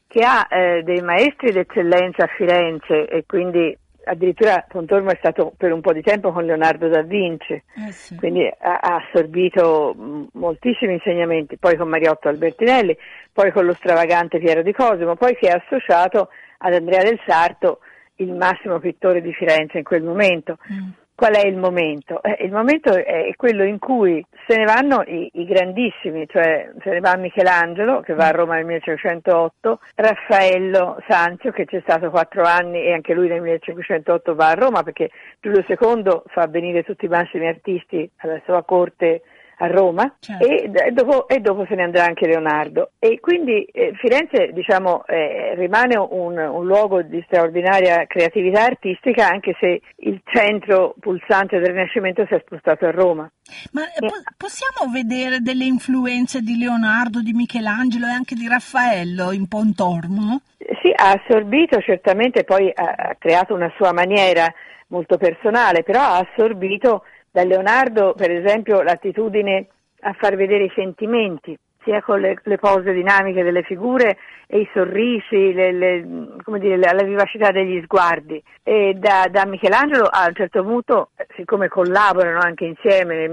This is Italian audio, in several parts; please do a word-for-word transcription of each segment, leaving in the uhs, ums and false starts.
che ha eh, dei maestri d'eccellenza a Firenze, e quindi addirittura Pontormo è stato per un po' di tempo con Leonardo da Vinci, eh sì. quindi ha, ha assorbito moltissimi insegnamenti, poi con Mariotto Albertinelli, poi con lo stravagante Piero di Cosimo, poi si è associato ad Andrea del Sarto, il massimo pittore di Firenze in quel momento. Mm. Qual è il momento? Eh, il momento è quello in cui se ne vanno i, i grandissimi, cioè se ne va Michelangelo, che va a Roma nel millecinquecentootto, Raffaello Sanzio, che c'è stato quattro anni e anche lui nel millecinquecentootto va a Roma, perché Giulio secondo fa venire tutti i massimi artisti alla sua corte a Roma, certo. e, e, dopo, e dopo se ne andrà anche Leonardo. E quindi eh, Firenze, diciamo, eh, rimane un, un luogo di straordinaria creatività artistica, anche se il centro pulsante del Rinascimento si è spostato a Roma. Ma eh, po- possiamo vedere delle influenze di Leonardo, di Michelangelo e anche di Raffaello in Pontormo? Sì, ha assorbito, certamente poi ha, ha creato una sua maniera molto personale, però ha assorbito da Leonardo, per esempio, l'attitudine a far vedere i sentimenti, sia con le, le pose dinamiche delle figure e i sorrisi, le, le, come dire, la, la vivacità degli sguardi. E da, da Michelangelo a un certo punto, siccome collaborano anche insieme nel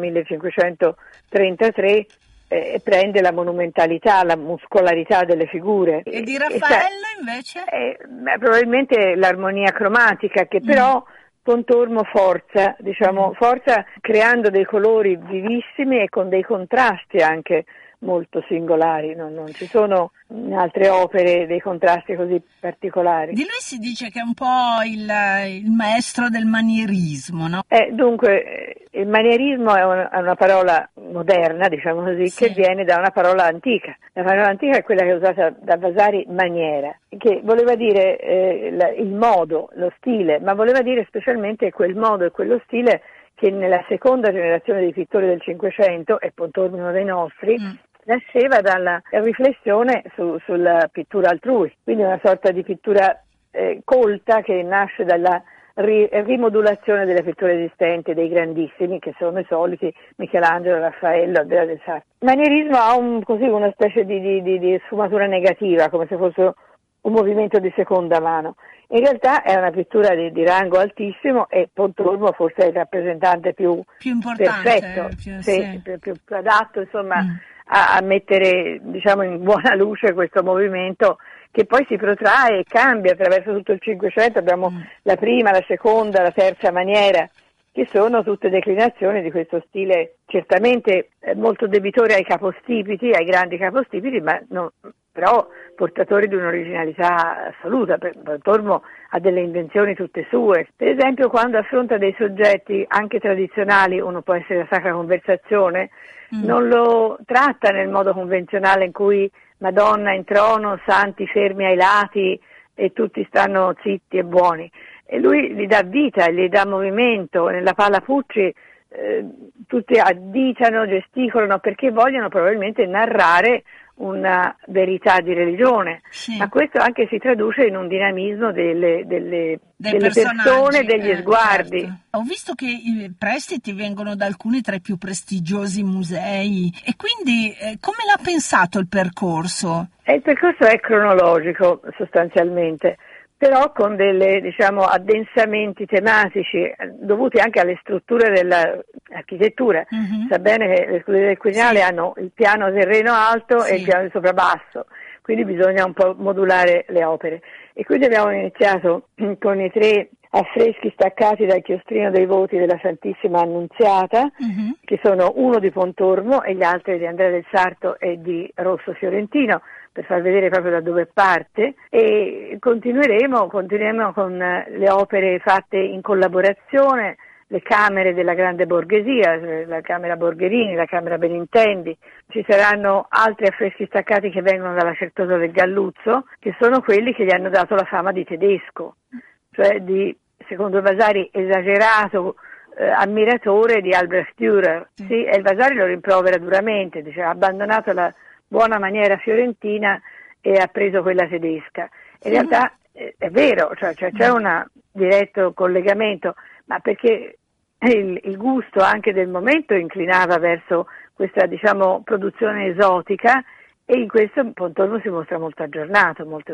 millecinquecentotrentatré, eh, prende la monumentalità, la muscolarità delle figure. E di Raffaello e, invece? Eh, probabilmente l'armonia cromatica, che però... Mm. Pontormo forza, diciamo, forza creando dei colori vivissimi e con dei contrasti anche molto singolari, non, non ci sono in altre opere dei contrasti così particolari. Di lui si dice che è un po' il, il maestro del manierismo, no? Eh, dunque, il manierismo è una, è una parola moderna, diciamo così, sì. che viene da una parola antica. La parola antica è quella che è usata da Vasari, maniera, che voleva dire eh, la, il modo, lo stile, ma voleva dire specialmente quel modo e quello stile che nella seconda generazione dei pittori del Cinquecento, e Pontormo uno dei nostri, mm. nasceva dalla riflessione su, sulla pittura altrui, quindi una sorta di pittura eh, colta che nasce dalla ri- rimodulazione delle pitture esistenti dei grandissimi, che sono i soliti Michelangelo, Raffaello, Andrea del Sarto. Il manierismo ha un, così una specie di, di, di, di sfumatura negativa, come se fosse un movimento di seconda mano. In realtà è una pittura di, di rango altissimo, e Pontormo forse è il rappresentante più, più importante, perfetto, più, sì, sì. più, più adatto, insomma, mm. a, a mettere, diciamo, in buona luce questo movimento, che poi si protrae e cambia attraverso tutto il Cinquecento. Abbiamo mm. la prima, la seconda, la terza maniera, che sono tutte declinazioni di questo stile certamente molto debitore ai capostipiti, ai grandi capostipiti, ma non, però portatori di un'originalità assoluta. Pontormo ha delle invenzioni tutte sue. Per esempio, quando affronta dei soggetti anche tradizionali, uno può essere la Sacra Conversazione, mm. non lo tratta nel modo convenzionale in cui Madonna in trono, santi fermi ai lati e tutti stanno zitti e buoni. E lui gli dà vita, gli dà movimento. Nella Palla Pucci eh, tutti additano, gesticolano, perché vogliono probabilmente narrare una verità di religione, sì. ma questo anche si traduce in un dinamismo delle, delle, delle persone, degli eh, sguardi. Certo. Ho visto che i prestiti vengono da alcuni tra i più prestigiosi musei, e quindi eh, come l'ha pensato il percorso? Eh, il percorso è cronologico sostanzialmente, però con delle, diciamo, addensamenti tematici dovuti anche alle strutture dell'architettura. Mm-hmm. Sa bene che le scuderie del Quirinale sì. hanno il piano terreno alto sì. e il piano di soprabasso, quindi bisogna un po' modulare le opere. E quindi abbiamo iniziato con i tre affreschi staccati dal chiostrino dei voti della Santissima Annunziata, mm-hmm. che sono uno di Pontormo e gli altri di Andrea del Sarto e di Rosso Fiorentino, per far vedere proprio da dove parte, e continueremo, continueremo con le opere fatte in collaborazione, le camere della grande borghesia, la Camera Borgherini, la Camera Benintendi. Ci saranno altri affreschi staccati che vengono dalla Certosa del Galluzzo, che sono quelli che gli hanno dato la fama di tedesco, cioè di, secondo Vasari, esagerato eh, ammiratore di Albrecht Dürer. Sì, e il Vasari lo rimprovera duramente, dice ha abbandonato la buona maniera fiorentina e ha preso quella tedesca. In realtà eh, è vero, cioè, cioè c'è un diretto collegamento, ma perché il, il gusto anche del momento inclinava verso questa, diciamo, produzione esotica, e in questo Pontormo si mostra molto aggiornato, molto